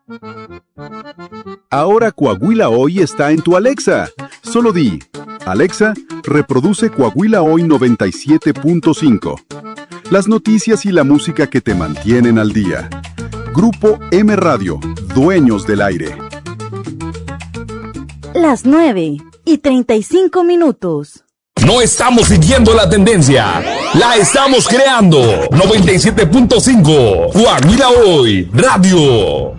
Ahora Coahuila Hoy está en tu Alexa. Solo di, Alexa, reproduce Coahuila Hoy 97.5. Las noticias y la música que te mantienen al día. Grupo M Radio, dueños del aire. Las 9:35. No estamos siguiendo la tendencia, la estamos creando. 97.5, Coahuila Hoy, Radio.